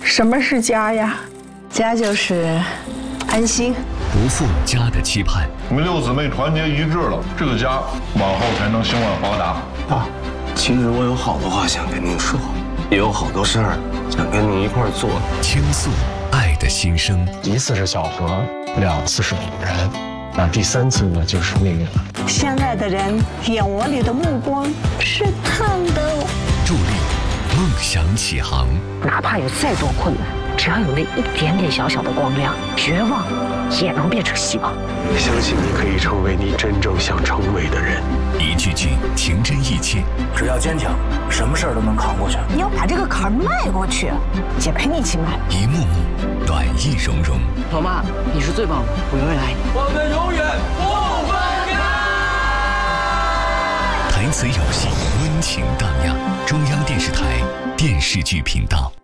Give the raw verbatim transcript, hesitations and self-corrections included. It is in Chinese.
什么是家呀？ 家就是安心， 不负家的期盼。 你们六姊妹团结一致了，这个家往后才能兴旺发达。 爸，其实我有好多话想跟您说，也有好多事儿想跟您一块儿做。 倾诉爱的心声， 一次是小河，两次是偶然，那第三次呢就是命运了。 现在的人眼窝里的目光是烫的。 助力梦想起航， 哪怕有再多困难，只要有那一点点小小的光亮，绝望也能变成希望。 相信你可以成为你真正想成为的人。 一句句情真意切， 只要坚强，什么事儿都能扛过去。 你要把这个坎儿迈过去，姐陪你一起迈。 一幕幕短意融融。 老妈，你是最棒的，我永远爱你。 我们永远不分开。 台词有戏，温情荡漾。中央电视台电视剧频道。